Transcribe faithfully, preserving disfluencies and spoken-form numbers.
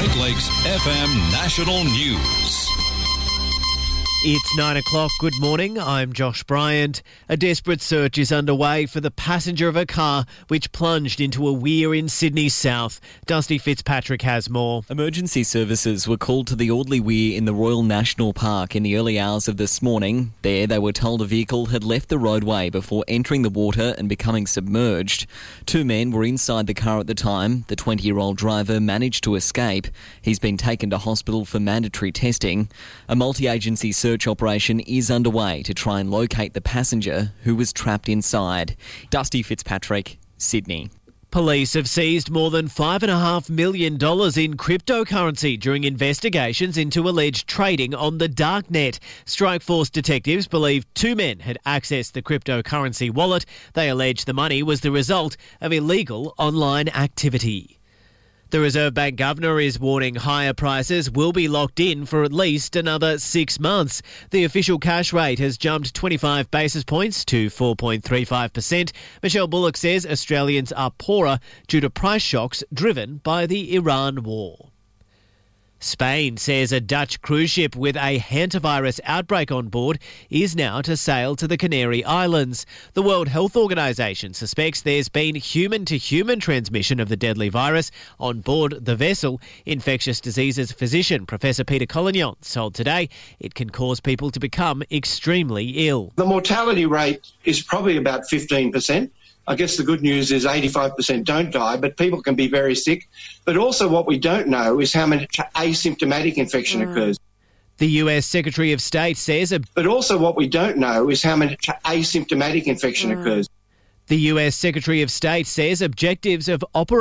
Great Lakes F M National News. It's nine o'clock. Good morning. I'm Josh Bryant. A desperate search is underway for the passenger of a car which plunged into a weir in Sydney South. Dusty Fitzpatrick has more. Emergency services were called to the Audley Weir in the Royal National Park in the early hours of this morning. There, they were told a vehicle had left the roadway before entering the water and becoming submerged. Two men were inside the car at the time. The twenty-year-old driver managed to escape. He's been taken to hospital for mandatory testing. A multi-agency search operation is underway to try and locate the passenger who was trapped inside. Dusty Fitzpatrick, Sydney. Police have seized more than five point five million dollars in cryptocurrency during investigations into alleged trading on the darknet. Strikeforce detectives believe two men had accessed the cryptocurrency wallet. They allege the money was the result of illegal online activity. The Reserve Bank Governor is warning higher prices will be locked in for at least another six months. The official cash rate has jumped twenty-five basis points to four point three five percent. Michelle Bullock says Australians are poorer due to price shocks driven by the Iran war. Spain says a Dutch cruise ship with a hantavirus outbreak on board is now to sail to the Canary Islands. The World Health Organization suspects there's been human-to-human transmission of the deadly virus on board the vessel. Infectious diseases physician Professor Peter Collignon told Today it can cause people to become extremely ill. The mortality rate is probably about fifteen percent. I guess the good news is eighty-five percent don't die, but people can be very sick. But also what we don't know is how much asymptomatic infection mm. occurs. The U S Secretary of State says... A- but also what we don't know is how much asymptomatic infection mm. occurs. The U S Secretary of State says objectives of operation